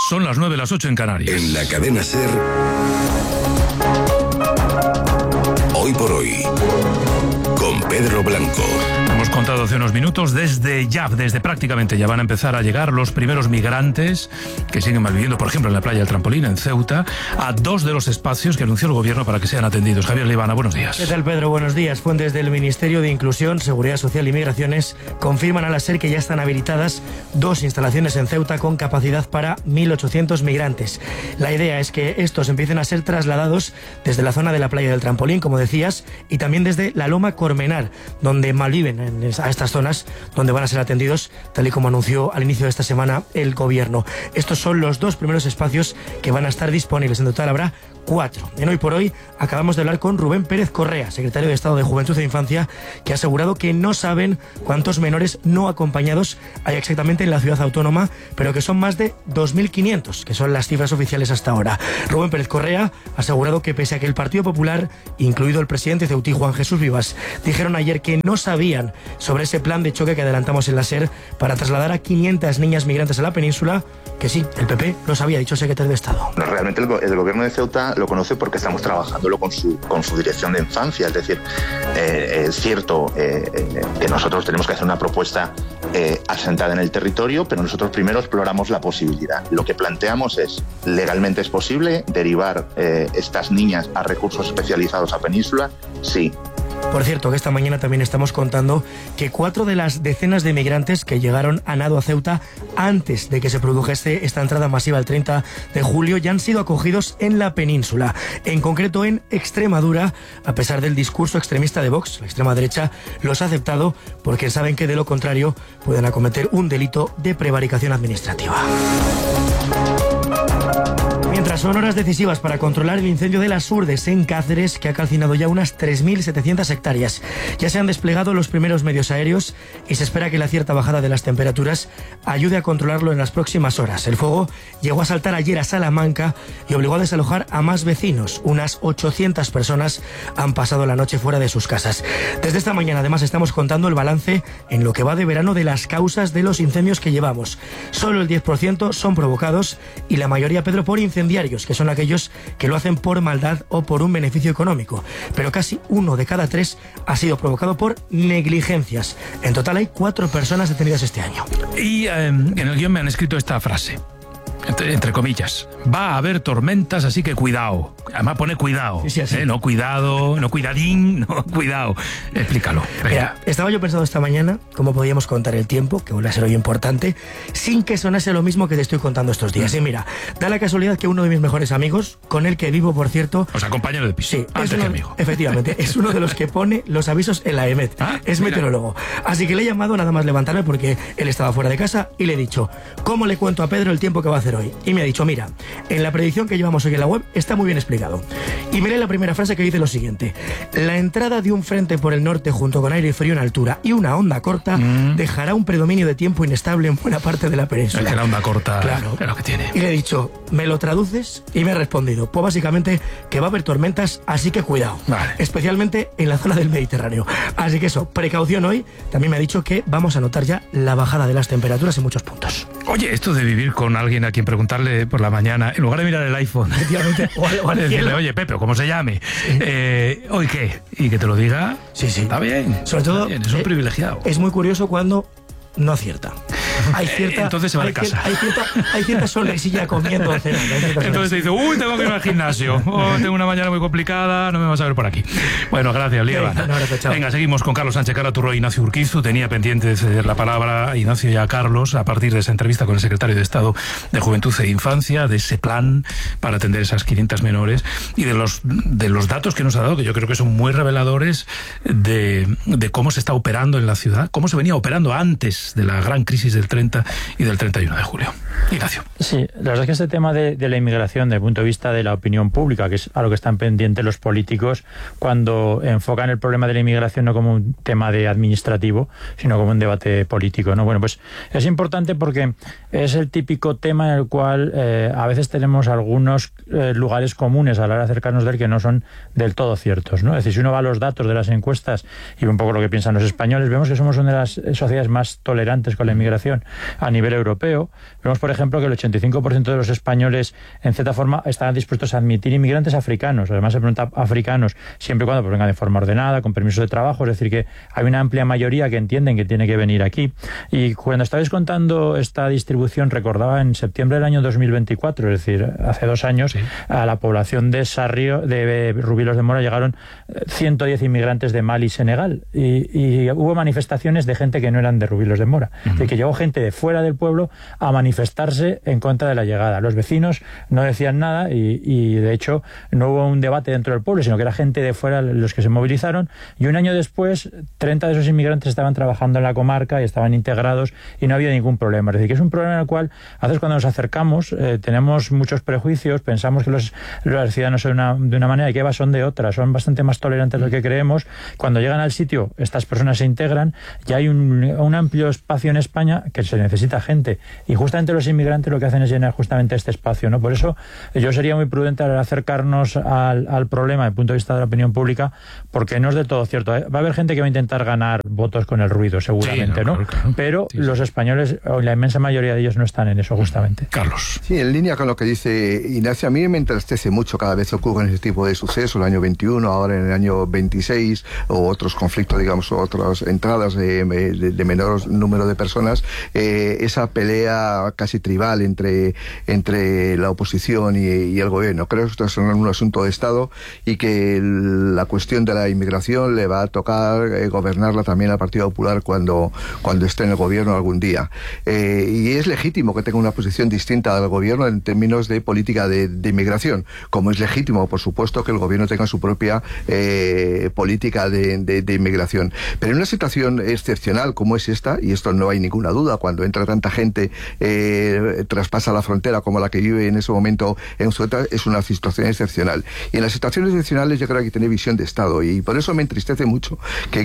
Son las 9, las 8 en Canarias. En la cadena SER, Hoy por Hoy, con Pedro Blanco. Hemos contado hace unos minutos, desde prácticamente ya van a empezar a llegar los primeros migrantes que siguen malviviendo, por ejemplo, en la playa del Trampolín, en Ceuta, a 2 de los espacios que anunció el gobierno para que sean atendidos. Javier Libana, buenos días. ¿Qué tal, Pedro? Buenos días. Fuentes del Ministerio de Inclusión, Seguridad Social y Migraciones confirman a la SER que ya están habilitadas 2 instalaciones en Ceuta con capacidad para 1.800 migrantes. La idea es que estos empiecen a ser trasladados desde la zona de la playa del Trampolín, como decías, y también desde la Loma Cormenar, donde malviven a estas zonas donde van a ser atendidos, tal y como anunció al inicio de esta semana el gobierno. Estos son los 2 primeros espacios que van a estar disponibles. En total habrá 4. En Hoy por Hoy acabamos de hablar con Rubén Pérez Correa, secretario de Estado de Juventud e Infancia, que ha asegurado que no saben cuántos menores no acompañados hay exactamente en la ciudad autónoma, pero que son más de 2.500, que son las cifras oficiales hasta ahora. Rubén Pérez Correa ha asegurado que pese a que el Partido Popular, incluido el presidente ceutí Juan Jesús Vivas, dijeron ayer que no sabían sobre ese plan de choque que adelantamos en la SER para trasladar a 500 niñas migrantes a la península, que sí, el PP lo sabía, dicho el secretario de Estado. No, realmente el gobierno de Ceuta lo conoce porque estamos trabajándolo con su dirección de infancia. Es decir, es cierto que nosotros tenemos que hacer una propuesta asentada en el territorio, pero nosotros primero exploramos la posibilidad. Lo que planteamos es, legalmente es posible derivar estas niñas a recursos especializados a península, sí. Por cierto, que esta mañana también estamos contando que 4 de las decenas de migrantes que llegaron a nado a Ceuta antes de que se produjese esta entrada masiva el 30 de julio ya han sido acogidos en la península. En concreto en Extremadura, a pesar del discurso extremista de Vox, la extrema derecha los ha aceptado porque saben que de lo contrario pueden acometer un delito de prevaricación administrativa. Mientras son horas decisivas para controlar el incendio de las Urdes en Cáceres, que ha calcinado ya unas 3.700 hectáreas. Ya se han desplegado los primeros medios aéreos y se espera que la cierta bajada de las temperaturas ayude a controlarlo en las próximas horas. El fuego llegó a saltar ayer a Salamanca y obligó a desalojar a más vecinos. Unas 800 personas han pasado la noche fuera de sus casas. Desde esta mañana, además, estamos contando el balance en lo que va de verano de las causas de los incendios que llevamos. Solo el 10% son provocados y la mayoría, Pedro, por incendiarios, que son aquellos que lo hacen por maldad o por un beneficio económico. Pero casi 1 de cada 3 ha sido provocado por negligencias. En total hay 4 personas detenidas este año. Y en el guión me han escrito esta frase, entre comillas: va a haber tormentas, así que cuidado. Además pone cuidado, sí, así. No cuidado, no cuidadín, no cuidado. Explícalo. Mira, estaba yo pensando esta mañana cómo podíamos contar el tiempo, que vuelve a ser hoy importante, sin que sonase lo mismo que te estoy contando estos días. Y mira, da la casualidad que uno de mis mejores amigos, con el que vivo, por cierto... O sea, compañero de piso. Sí, antes que amigo. Efectivamente, es uno de los que pone los avisos en la EMET. Es meteorólogo. Así que le he llamado nada más levantarme porque él estaba fuera de casa y le he dicho, ¿cómo le cuento a Pedro el tiempo que va a hacer hoy? Y me ha dicho, mira, en la predicción que llevamos hoy en la web está muy bien explicado. Y miré la primera frase que dice lo siguiente: la entrada de un frente por el norte junto con aire frío en altura y una onda corta dejará un predominio de tiempo inestable en buena parte de la península. Es que la onda corta, claro, es lo que tiene. Y le he dicho, ¿me lo traduces? Y me ha respondido, pues básicamente que va a haber tormentas, así que cuidado. Vale. Especialmente en la zona del Mediterráneo. Así que eso, precaución hoy. También me ha dicho que vamos a notar ya la bajada de las temperaturas en muchos puntos. Oye, esto de vivir con alguien a quien preguntarle por la mañana, en lugar de mirar el iPhone, o al decirle, oye, Pepe, o como se llame, sí. ¿Hoy qué? Y que te lo diga, sí. Está bien. Sobre todo, bien, es un privilegiado. Es muy curioso cuando no acierta. Entonces se va de casa. Hay cierta sonrisilla comiendo cenando. Entonces te dice, uy, tengo que ir al gimnasio. Tengo una mañana muy complicada, no me vas a ver por aquí. Bueno, gracias, Líbana. Venga, seguimos con Carlos Sánchez Caraturro e Ignacio Urquizu. Tenía pendiente de ceder la palabra a Ignacio y a Carlos a partir de esa entrevista con el secretario de Estado de Juventud e Infancia, de ese plan para atender esas 500 menores y de los datos que nos ha dado, que yo creo que son muy reveladores de cómo se está operando en la ciudad, cómo se venía operando antes de la gran crisis del 30 y del 31 de julio. Ignacio. Sí, la verdad es que este tema de la inmigración, desde el punto de vista de la opinión pública, que es a lo que están pendientes los políticos cuando enfocan el problema de la inmigración no como un tema de administrativo, sino como un debate político, ¿no? Bueno, pues es importante porque es el típico tema en el cual a veces tenemos algunos lugares comunes a la hora de acercarnos de él que no son del todo ciertos, ¿no? Es decir, si uno va a los datos de las encuestas y un poco lo que piensan los españoles, vemos que somos una de las sociedades más tolerantes con la inmigración inmigración a nivel europeo. Vemos, por ejemplo, que el 85% de los españoles, en cierta forma, están dispuestos a admitir inmigrantes africanos. Además, se pregunta africanos siempre y cuando vengan de forma ordenada, con permisos de trabajo. Es decir, que hay una amplia mayoría que entienden que tiene que venir aquí. Y cuando estabais contando esta distribución, recordaba en septiembre del año 2024, es decir, hace 2 años, sí, a la población de Sarrio, de Rubilos de Mora, llegaron 110 inmigrantes de Mali y Senegal. Y hubo manifestaciones de gente que no eran de Rubilos de Mora. Es decir, que llegó gente de fuera del pueblo a manifestarse en contra de la llegada. Los vecinos no decían nada y de hecho no hubo un debate dentro del pueblo, sino que era gente de fuera los que se movilizaron, y un año después 30 de esos inmigrantes estaban trabajando en la comarca y estaban integrados y no había ningún problema. Es decir, que es un problema en el cual a veces cuando nos acercamos tenemos muchos prejuicios, pensamos que los ciudadanos son de una manera y que Eva son de otra, son bastante más tolerantes de lo que creemos. Cuando llegan al sitio, estas personas se integran y hay un amplio espacio en España que se necesita gente, y justamente los inmigrantes lo que hacen es llenar justamente este espacio, ¿no? Por eso yo sería muy prudente al acercarnos al problema desde el punto de vista de la opinión pública, porque no es del todo cierto. Va a haber gente que va a intentar ganar votos con el ruido, seguramente, sí, ¿no? Claro. Pero sí, los españoles, o la inmensa mayoría de ellos, no están en eso, justamente. Carlos. Sí, en línea con lo que dice Ignacio, a mí me entristece mucho cada vez que ocurren ese tipo de sucesos, el año 21, ahora en el año 26, o otros conflictos, digamos, o otras entradas de menor número de personas, esa pelea casi tribal entre la oposición y el gobierno. Creo que esto es un asunto de Estado y que la cuestión de la inmigración le va a tocar gobernarla también al Partido Popular cuando esté en el gobierno algún día. Y es legítimo que tenga una posición distinta al gobierno en términos de política de inmigración, como es legítimo, por supuesto, que el gobierno tenga su propia política de inmigración. Pero en una situación excepcional como es esta, y esto no hay ninguna duda, cuando entra tanta gente, traspasa la frontera como la que vive en ese momento en Ceuta, es una situación excepcional. Y en las situaciones excepcionales yo creo que hay que tener visión de Estado, y por eso me entristece mucho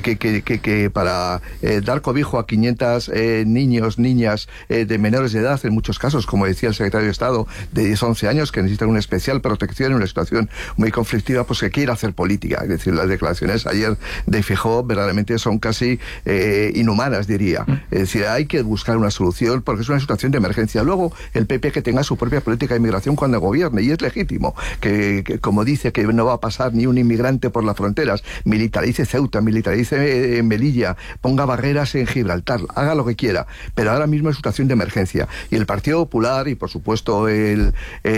que para dar cobijo a 500 niños, niñas de menores de edad, en muchos casos, como decía el secretario de Estado, de 10 a 11 años, que necesitan una especial protección en una situación muy conflictiva, pues que quiera hacer política. Es decir, las declaraciones ayer de Feijóo verdaderamente son casi inhumanas, diría. Es decir, hay que buscar una solución porque es una situación de emergencia. Luego, el PP que tenga su propia política de inmigración cuando gobierne, y es legítimo que como dice que no va a pasar ni un inmigrante por las fronteras, militarice Ceuta, militarice Melilla, ponga barreras en Gibraltar, haga lo que quiera, pero ahora mismo es situación de emergencia, y el Partido Popular y por supuesto el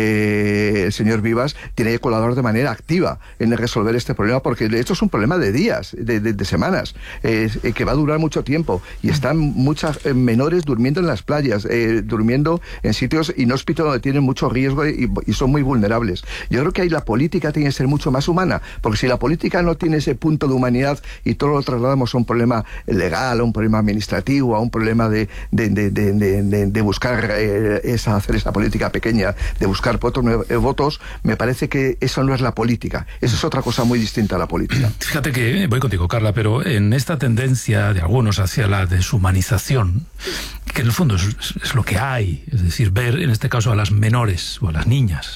señor Vivas tiene que colaborar de manera activa en resolver este problema, porque de hecho es un problema de días, de semanas, que va a durar mucho tiempo, y están muchas menores durmiendo en las playas, durmiendo en sitios inhóspitos donde tienen mucho riesgo y son muy vulnerables. Yo creo que ahí la política tiene que ser mucho más humana, porque si la política no tiene ese punto de humanidad y todo lo trasladamos a un problema legal, a un problema administrativo, a un problema de buscar hacer esa política pequeña, de buscar votos, me parece que eso no es la política. Eso es otra cosa muy distinta a la política. Fíjate que, voy contigo, Carla, pero en esta tendencia de algunos hacia la deshumanización, que en el fondo es lo que hay, es decir, ver en este caso a las menores o a las niñas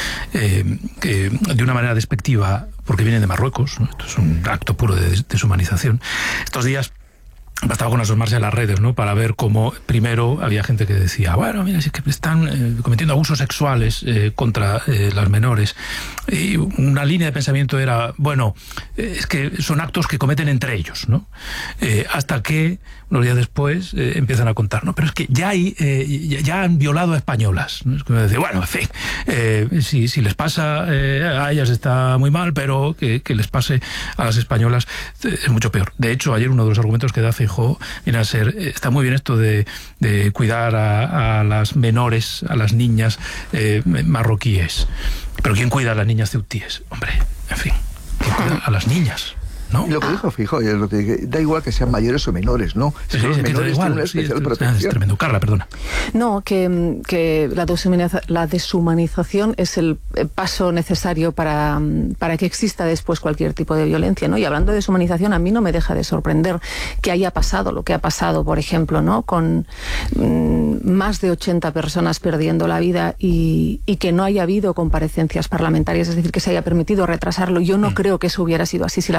que de una manera despectiva, porque vienen de Marruecos, ¿no? Esto es un acto puro de deshumanización. Estos días bastaba con asomarse a las redes, ¿no?, para ver cómo primero había gente que decía, bueno, mira, es que están cometiendo abusos sexuales contra las menores, y una línea de pensamiento era, bueno, es que son actos que cometen entre ellos, ¿no? Hasta que unos días después empiezan a contar, no, pero es que ya han violado a españolas, ¿no? Es como decir, bueno, en fin, si les pasa a ellas está muy mal, pero que les pase a las españolas es mucho peor. De hecho, ayer uno de los argumentos que da Feijóo viene a ser, está muy bien esto de cuidar a las menores, a las niñas marroquíes, pero ¿quién cuida a las niñas ceutíes? Hombre, en fin, ¿quién cuida a las niñas? ¿No? Lo que dijo Feijóo, da igual que sean mayores o menores, ¿no? Si los menores tienen una especial protección. Es tremendo. Carla, perdona. No, que la deshumanización es el paso necesario para que exista después cualquier tipo de violencia, ¿no? Y hablando de deshumanización, a mí no me deja de sorprender que haya pasado lo que ha pasado, por ejemplo, ¿no?, con más de 80 personas perdiendo la vida y que no haya habido comparecencias parlamentarias, es decir, que se haya permitido retrasarlo. Yo no creo que eso hubiera sido así si las nacionalidades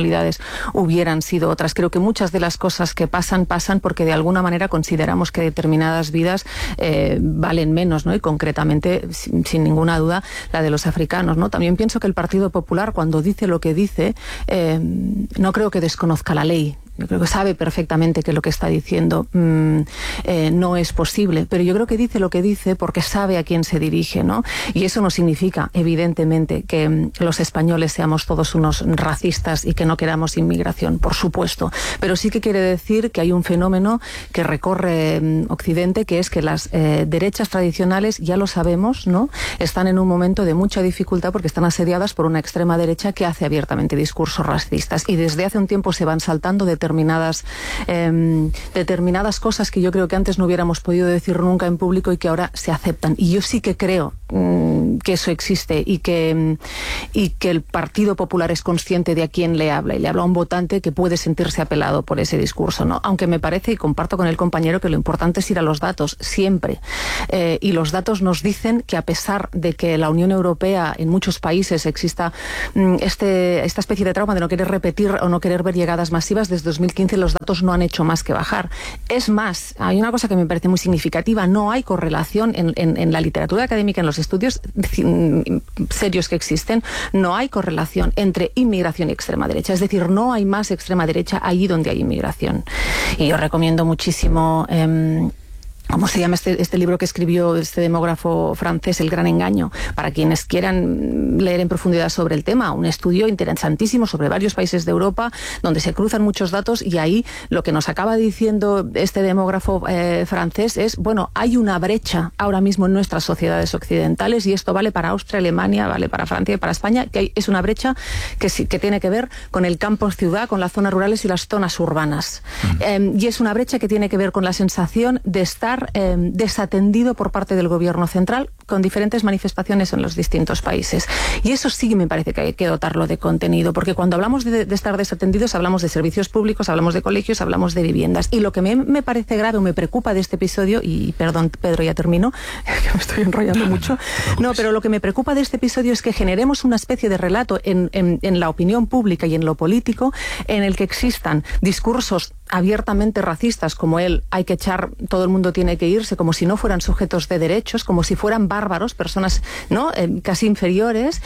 nacionalidades hubieran sido otras. Creo que muchas de las cosas que pasan porque de alguna manera consideramos que determinadas vidas valen menos, ¿no? Y concretamente, sin ninguna duda, la de los africanos, ¿no? También pienso que el Partido Popular, cuando dice lo que dice, no creo que desconozca la ley. Yo creo que sabe perfectamente que lo que está diciendo no es posible, pero yo creo que dice lo que dice porque sabe a quién se dirige, ¿no? Y eso no significa, evidentemente, que los españoles seamos todos unos racistas y que no queramos inmigración, por supuesto, pero sí que quiere decir que hay un fenómeno que recorre Occidente, que es que las derechas tradicionales, ya lo sabemos, ¿no?, están en un momento de mucha dificultad porque están asediadas por una extrema derecha que hace abiertamente discursos racistas, y desde hace un tiempo se van saltando determinadas cosas que yo creo que antes no hubiéramos podido decir nunca en público y que ahora se aceptan. Y yo sí que creo que eso existe y que el Partido Popular es consciente de a quién le habla, y le habla a un votante que puede sentirse apelado por ese discurso, ¿no? Aunque me parece, y comparto con el compañero, que lo importante es ir a los datos siempre, y los datos nos dicen que, a pesar de que la Unión Europea en muchos países exista esta especie de trauma de no querer repetir o no querer ver llegadas masivas, desde 2015 los datos no han hecho más que bajar. Es más, hay una cosa que me parece muy significativa: no hay correlación en la literatura académica, en los estudios serios que existen, no hay correlación entre inmigración y extrema derecha. Es decir, no hay más extrema derecha allí donde hay inmigración. Y yo recomiendo muchísimo... ¿cómo se llama este libro que escribió este demógrafo francés, El gran engaño? Para quienes quieran leer en profundidad sobre el tema, un estudio interesantísimo sobre varios países de Europa, donde se cruzan muchos datos, y ahí lo que nos acaba diciendo este demógrafo francés es, bueno, hay una brecha ahora mismo en nuestras sociedades occidentales, y esto vale para Austria, Alemania, vale para Francia y para España, que es una brecha que tiene que ver con el campo-ciudad, con las zonas rurales y las zonas urbanas. Y es una brecha que tiene que ver con la sensación de estar desatendido por parte del gobierno central, con diferentes manifestaciones en los distintos países. Y eso sí me parece que hay que dotarlo de contenido, porque cuando hablamos de estar desatendidos, hablamos de servicios públicos, hablamos de colegios, hablamos de viviendas. Y lo que me parece grave o me preocupa de este episodio, y perdón, Pedro, ya termino, que me estoy enrollando mucho, no, pero lo que me preocupa de este episodio es que generemos una especie de relato en la opinión pública y en lo político, en el que existan discursos abiertamente racistas, como hay que echar, todo el mundo tiene que irse, como si no fueran sujetos de derechos, como si fueran bárbaros, personas, ¿no?, casi inferiores,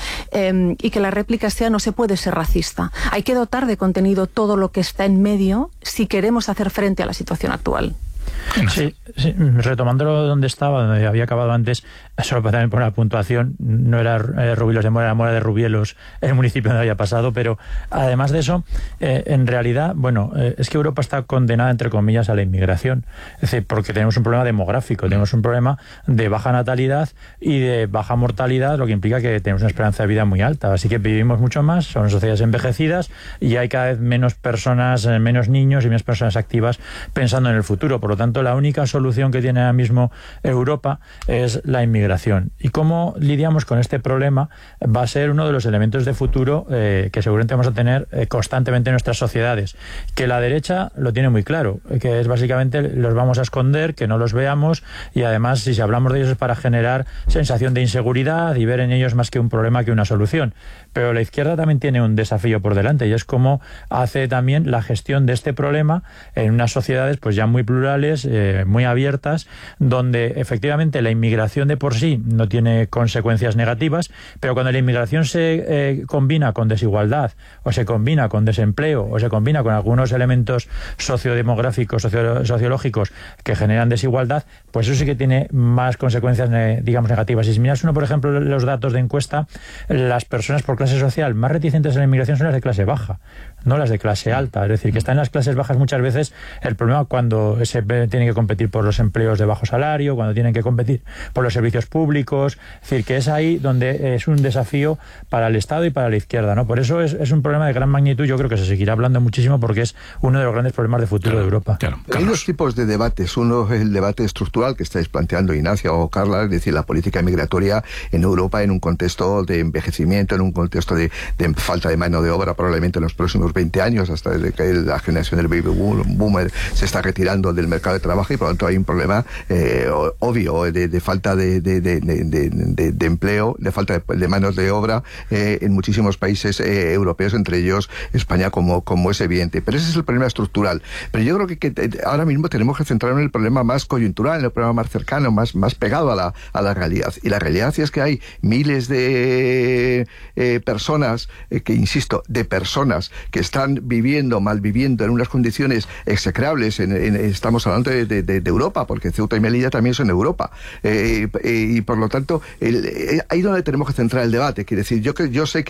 y que la réplica sea: no se puede ser racista. Hay que dotar de contenido todo lo que está en medio si queremos hacer frente a la situación actual. Sí, retomándolo donde había acabado antes, solo para también poner la puntuación, no era Rubilos de Mora, era Mora de Rubielos, el municipio donde había pasado, pero además de eso, en realidad, es que Europa está condenada, entre comillas, a la inmigración. Es decir, porque tenemos un problema demográfico, tenemos un problema de baja natalidad y de baja mortalidad, lo que implica que tenemos una esperanza de vida muy alta, así que vivimos mucho más, son sociedades envejecidas y hay cada vez menos personas, menos niños y menos personas activas pensando en el futuro. Por lo tanto, la única solución que tiene ahora mismo Europa es la inmigración. ¿Y cómo lidiamos con este problema? Va a ser uno de los elementos de futuro que seguramente vamos a tener constantemente en nuestras sociedades. Que la derecha lo tiene muy claro, que es básicamente los vamos a esconder, que no los veamos, y además, si hablamos de ellos, es para generar sensación de inseguridad y ver en ellos más que un problema que una solución. Pero la izquierda también tiene un desafío por delante, y es cómo hace también la gestión de este problema en unas sociedades pues ya muy plurales, muy abiertas, donde efectivamente la inmigración de por sí no tiene consecuencias negativas, pero cuando la inmigración se combina con desigualdad, o se combina con desempleo, o se combina con algunos elementos sociodemográficos, sociológicos que generan desigualdad, pues eso sí que tiene más consecuencias, digamos, negativas. Y si miras por ejemplo, los datos de encuesta, las personas por clase social más reticentes a la inmigración son las de clase baja, no las de clase alta. Es decir, que están en las clases bajas muchas veces el problema cuando se tienen que competir por los empleos de bajo salario, cuando tienen que competir por los servicios públicos. Es decir, que es ahí donde es un desafío para el Estado y para la izquierda, ¿no? Por eso es un problema de gran magnitud. Yo creo que se seguirá hablando muchísimo porque es uno de los grandes problemas de futuro de Europa. Hay dos tipos de debates. Uno es el debate estructural que estáis planteando, Ignacia o Carla, es decir, la política migratoria en Europa en un contexto de envejecimiento, en un contexto de falta de mano de obra probablemente en los próximos 20 años, hasta desde que la generación del baby boomer se está retirando del mercado mercado de trabajo y por lo tanto hay un problema obvio de falta de empleo, de falta de manos de obra en muchísimos países europeos, entre ellos España, como es evidente. Pero ese es el problema estructural. Pero yo creo que ahora mismo tenemos que centrarnos en el problema más coyuntural, en el problema más cercano, más pegado a la realidad. Y la realidad es que hay miles de personas, que insisto, de personas que están malviviendo en unas condiciones execrables. Estamos hablando de Europa, porque Ceuta y Melilla también son Europa. Y por lo tanto, ahí donde tenemos que centrar el debate. Quiere decir, yo sé que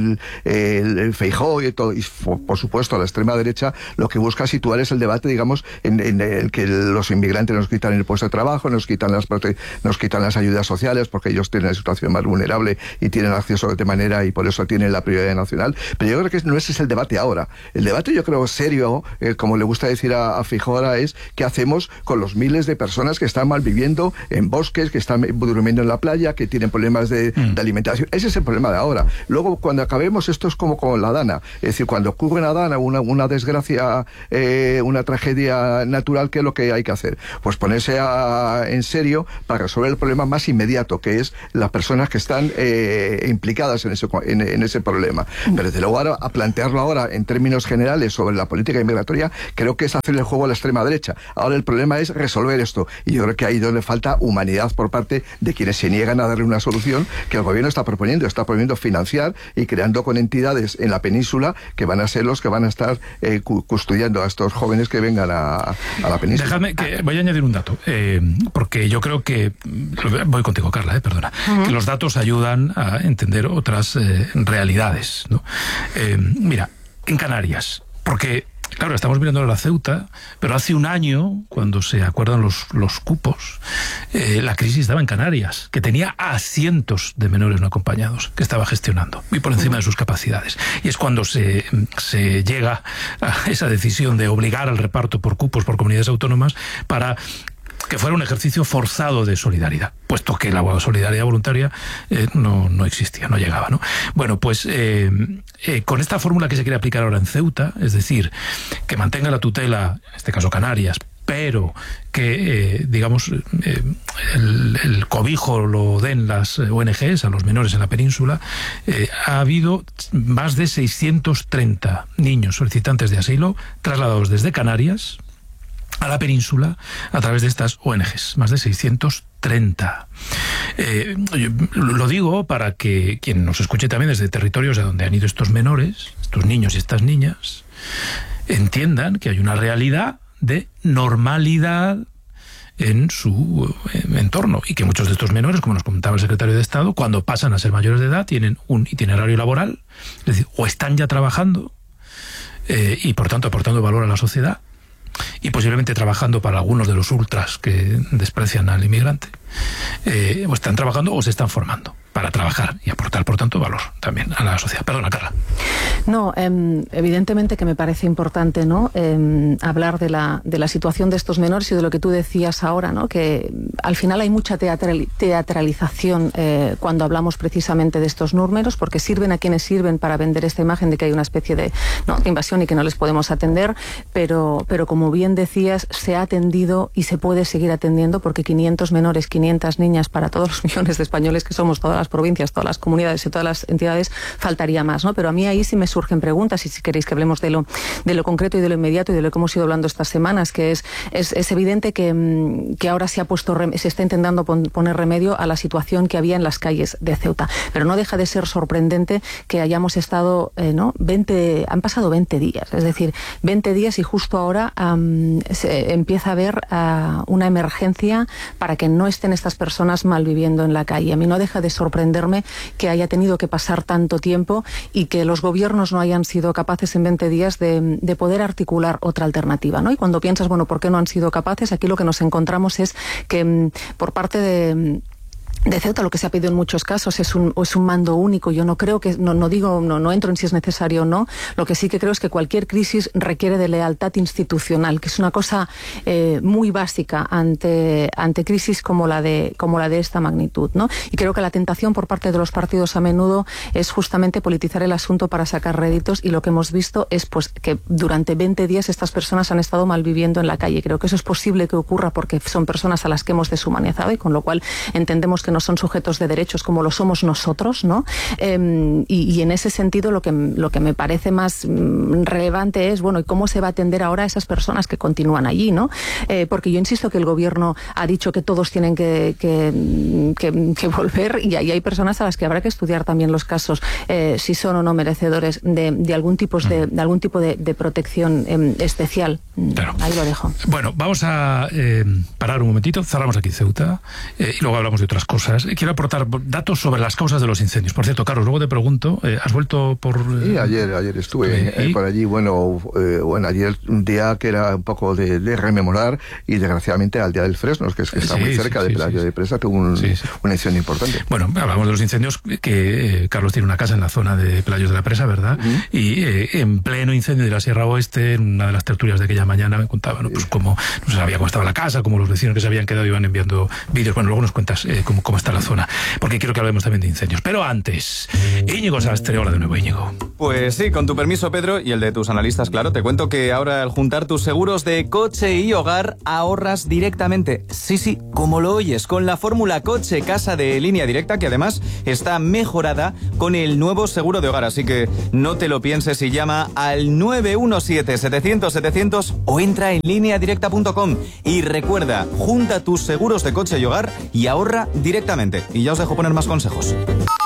el Feijóo y todo, y por supuesto la extrema derecha, lo que busca situar es el debate, digamos, en el que los inmigrantes nos quitan el puesto de trabajo, nos quitan las ayudas sociales, porque ellos tienen la situación más vulnerable y tienen acceso de manera, y por eso tienen la prioridad nacional. Pero yo creo que no ese es el debate ahora. El debate, yo creo, serio, como le gusta decir a Feijóo ahora, es qué hacemos con los miles de personas que están malviviendo en bosques, que están durmiendo en la playa, que tienen problemas de alimentación. Ese es el problema de ahora. Luego, cuando acabemos, esto es como con la Dana. Es decir, cuando ocurre en la Dana una desgracia, una tragedia natural, ¿qué es lo que hay que hacer? Pues ponerse en serio para resolver el problema más inmediato, que es las personas que están implicadas en ese problema. Pero desde luego ahora, a plantearlo ahora en términos generales sobre la política inmigratoria, creo que es hacer el juego a la extrema derecha. Ahora el problema es resolver esto, y yo creo que ahí es donde falta humanidad por parte de quienes se niegan a darle una solución que el gobierno está proponiendo financiar y creando con entidades en la península que van a ser los que van a estar custodiando a estos jóvenes que vengan a la península. Dejadme que voy a añadir un dato, porque yo creo que voy contigo, Carla, perdona, que los datos ayudan a entender otras realidades, ¿no? Mira, en Canarias, porque claro, estamos mirando la Ceuta, pero hace un año, cuando se acuerdan los cupos, la crisis estaba en Canarias, que tenía a cientos de menores no acompañados, que estaba gestionando, y por encima de sus capacidades. Y es cuando se llega a esa decisión de obligar al reparto por cupos, por comunidades autónomas, para que fuera un ejercicio forzado de solidaridad, puesto que la solidaridad voluntaria no existía, no llegaba, ¿no? Bueno, pues con esta fórmula que se quiere aplicar ahora en Ceuta, es decir, que mantenga la tutela, en este caso Canarias, pero que, digamos, el cobijo lo den las ONGs a los menores en la península, ha habido más de 630 niños solicitantes de asilo trasladados desde Canarias a la península a través de estas ONGs, más de 630. Lo digo para que quien nos escuche también desde territorios de donde han ido estos menores, estos niños y estas niñas, entiendan que hay una realidad de normalidad en su entorno, y que muchos de estos menores, como nos comentaba el secretario de Estado, cuando pasan a ser mayores de edad tienen un itinerario laboral, es decir, o están ya trabajando y por tanto aportando valor a la sociedad, y posiblemente trabajando para algunos de los ultras que desprecian al inmigrante, o están trabajando o se están formando para trabajar y aportar, por tanto, valor también a la sociedad. Perdona, Carla. No, evidentemente que me parece importante, ¿no?, hablar de la situación de estos menores y de lo que tú decías ahora, ¿no?, que al final hay mucha teatralización cuando hablamos precisamente de estos números, porque sirven a quienes sirven para vender esta imagen de que hay una especie de invasión y que no les podemos atender, pero como bien decías, se ha atendido y se puede seguir atendiendo, porque 500 menores, 500 niñas para todos los millones de españoles que somos, todas las provincias, todas las comunidades y todas las entidades, faltaría más, ¿no? Pero a mí ahí sí me surgen preguntas, y si queréis que hablemos de lo concreto y de lo inmediato y de lo que hemos ido hablando estas semanas, que es evidente que ahora se está intentando poner remedio a la situación que había en las calles de Ceuta. Pero no deja de ser sorprendente que hayamos estado, han pasado 20 días, es decir, 20 días y justo ahora se empieza a haber una emergencia para que no estén estas personas malviviendo en la calle. A mí no deja de sorprenderme que haya tenido que pasar tanto tiempo y que los gobiernos no hayan sido capaces en 20 días de poder articular otra alternativa, ¿no? Y cuando piensas, bueno, ¿por qué no han sido capaces? Aquí lo que nos encontramos es que por parte de Ceuta. Lo que se ha pedido en muchos casos es un mando único. Yo no creo que, no entro en si es necesario o no. Lo que sí que creo es que cualquier crisis requiere de lealtad institucional, que es una cosa muy básica ante crisis como la de esta magnitud, ¿no? Y creo que la tentación por parte de los partidos a menudo es justamente politizar el asunto para sacar réditos, y lo que hemos visto es pues que durante 20 días estas personas han estado malviviendo en la calle. Creo que eso es posible que ocurra porque son personas a las que hemos deshumanizado, y con lo cual entendemos que no son sujetos de derechos como lo somos nosotros, ¿no? Y en ese sentido lo que me parece más relevante es, bueno, ¿y cómo se va a atender ahora a esas personas que continúan allí, ¿no? Porque yo insisto que el gobierno ha dicho que todos tienen que volver, y ahí hay personas a las que habrá que estudiar también los casos, si son o no merecedores de algún tipo de protección especial. Claro. Ahí lo dejo. Bueno, vamos a parar un momentito, cerramos aquí Ceuta y luego hablamos de otras cosas. Quiero aportar datos sobre las causas de los incendios. Por cierto, Carlos, luego te pregunto, ¿has vuelto por...? Sí, ayer estuve por allí. Bueno, ayer un día que era un poco de rememorar, y desgraciadamente al día del Fresnos, que está muy cerca de Pelayo de Presa, tuvo una incendio importante. Bueno, hablamos de los incendios, que Carlos tiene una casa en la zona de Pelayos de la Presa, ¿verdad? Y en pleno incendio de la Sierra Oeste, en una de las tertulias de aquella mañana me contaba, ¿no? Pues cómo no se sabía cómo estaba la casa, cómo los vecinos que se habían quedado iban enviando vídeos. Bueno, luego nos cuentas cómo está la zona, porque quiero que hablemos también de incendios. Pero antes, Íñigo Sastre. Hola de nuevo, Íñigo. Pues sí, con tu permiso, Pedro, y el de tus analistas, claro, te cuento que ahora al juntar tus seguros de coche y hogar ahorras directamente. Sí, como lo oyes, con la fórmula coche-casa de Línea Directa, que además está mejorada con el nuevo seguro de hogar. Así que no te lo pienses y llama al 917-700-700 o entra en lineadirecta.com. Y recuerda, junta tus seguros de coche y hogar y ahorra directamente. Y ya os dejo poner más consejos.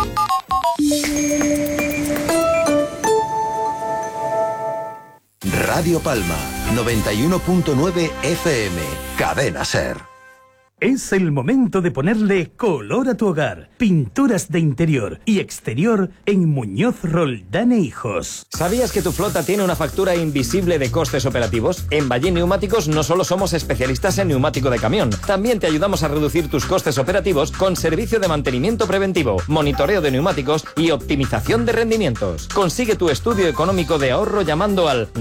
Radio Palma, 91.9 FM, Cadena SER. Es el momento de ponerle color a tu hogar. Pinturas de interior y exterior en Muñoz Roldán e Hijos. ¿Sabías que tu flota tiene una factura invisible de costes operativos? En Ballín Neumáticos no solo somos especialistas en neumático de camión, también te ayudamos a reducir tus costes operativos con servicio de mantenimiento preventivo, monitoreo de neumáticos y optimización de rendimientos. Consigue tu estudio económico de ahorro llamando al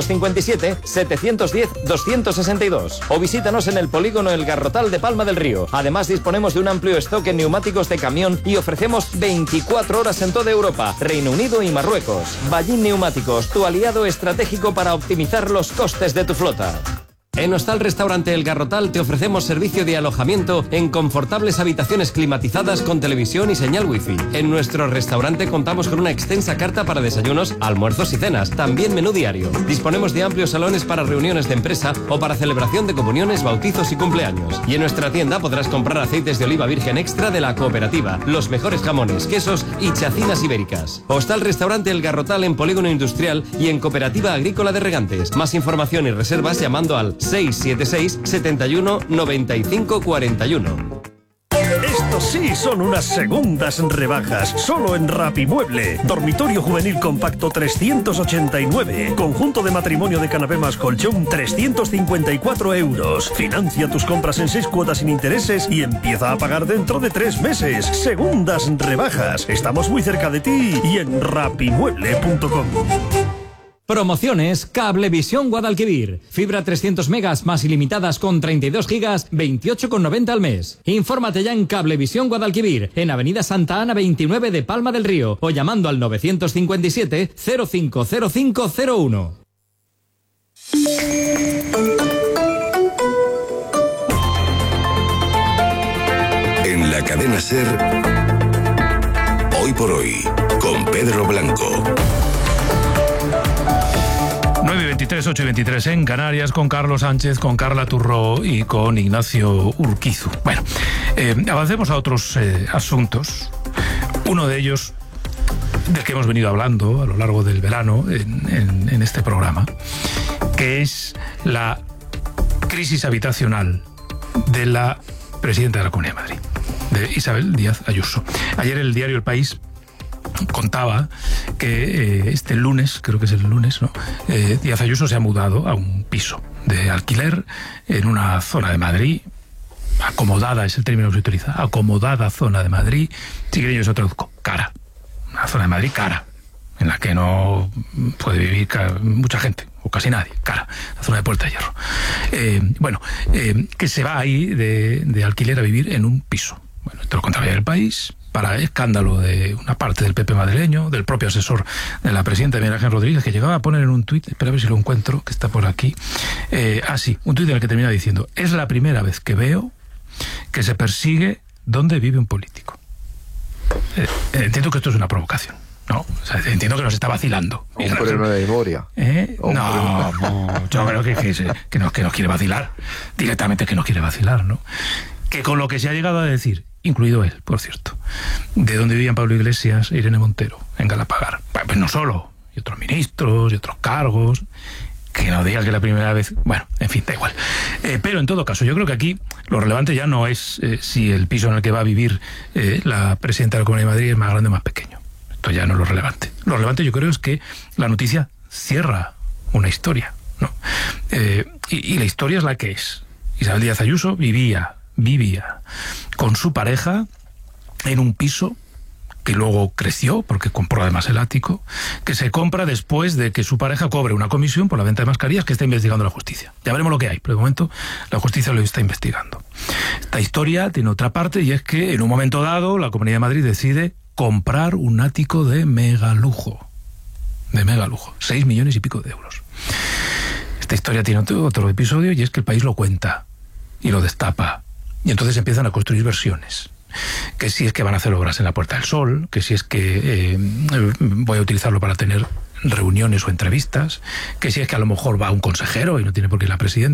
957-710-262 o visítanos en el polígono El Garrotal de Palma del Río. Además, disponemos de un amplio stock en neumáticos de camión y ofrecemos 24 horas en toda Europa, Reino Unido y Marruecos. Ballín Neumáticos, tu aliado estratégico para optimizar los costes de tu flota. En Hostal Restaurante El Garrotal te ofrecemos servicio de alojamiento en confortables habitaciones climatizadas con televisión y señal wifi. En nuestro restaurante contamos con una extensa carta para desayunos, almuerzos y cenas, también menú diario. Disponemos de amplios salones para reuniones de empresa o para celebración de comuniones, bautizos y cumpleaños. Y en nuestra tienda podrás comprar aceites de oliva virgen extra de la cooperativa, los mejores jamones, quesos y chacinas ibéricas. Hostal Restaurante El Garrotal en Polígono Industrial y en Cooperativa Agrícola de Regantes. Más información y reservas llamando al 676 71 95 41. Estos sí son unas segundas rebajas, solo en Rapimueble. Dormitorio juvenil compacto 389. Conjunto de matrimonio de canapé más colchón 354 euros. Financia tus compras en 6 cuotas sin intereses y empieza a pagar dentro de 3 meses. Segundas rebajas. Estamos muy cerca de ti y en rapimueble.com. Promociones Cablevisión Guadalquivir. Fibra 300 megas más ilimitadas con 32 gigas, 28,90 al mes. Infórmate ya en Cablevisión Guadalquivir, en Avenida Santa Ana 29 de Palma del Río, o llamando al 957 050501. En la cadena SER, Hoy por Hoy, con Pedro Blanco. 9:23, 8:23 en Canarias, con Carlos Sánchez, con Carla Turró y con Ignacio Urquizu. Bueno, avancemos a otros asuntos. Uno de ellos, del que hemos venido hablando a lo largo del verano en este programa, que es la crisis habitacional de la presidenta de la Comunidad de Madrid, de Isabel Díaz Ayuso. Ayer el diario El País contaba que este lunes, creo que es el lunes, ¿no? Díaz Ayuso se ha mudado a un piso de alquiler en una zona de Madrid acomodada es el término que se utiliza, acomodada zona de Madrid, si quieren yo eso traduzco, cara. Una zona de Madrid cara, en la que no puede vivir mucha gente, o casi nadie, cara, la zona de Puerta de Hierro. Que se va ahí de alquiler a vivir en un piso. Bueno, esto lo contaba ya El País, para escándalo de una parte del PP madrileño, del propio asesor de la presidenta Miguel Ángel Rodríguez, que llegaba a poner en un tuit, espera a ver si lo encuentro, que está por aquí, un tuit en el que termina diciendo: es la primera vez que veo que se persigue dónde vive un político. Entiendo que esto es una provocación, ¿no? O sea, entiendo que nos está vacilando. Un problema de memoria. No, yo creo que no quiere vacilar. Directamente que no quiere vacilar, ¿no? Que con lo que se ha llegado a decir, incluido él, por cierto, de donde vivían Pablo Iglesias e Irene Montero, en Galapagar. Pues no solo, y otros ministros, y otros cargos, que no digan que la primera vez... Bueno, en fin, da igual. Pero en todo caso, yo creo que aquí lo relevante ya no es si el piso en el que va a vivir la presidenta de la Comunidad de Madrid es más grande o más pequeño. Esto ya no es lo relevante. Lo relevante yo creo es que la noticia cierra una historia, ¿no? Y la historia es la que es. Isabel Díaz Ayuso vivía con su pareja en un piso que luego creció, porque compró además el ático, que se compra después de que su pareja cobre una comisión por la venta de mascarillas que está investigando la justicia. Ya veremos lo que hay, pero de momento la justicia lo está investigando. Esta historia tiene otra parte, y es que en un momento dado la Comunidad de Madrid decide comprar un ático de megalujo. 6 millones y pico de euros. Esta historia tiene otro episodio, y es que El País lo cuenta y lo destapa. Y entonces empiezan a construir versiones. Que si es que van a hacer obras en la Puerta del Sol, que si es que voy a utilizarlo para tener reuniones o entrevistas, que si es que a lo mejor va un consejero y no tiene por qué ir la presidenta.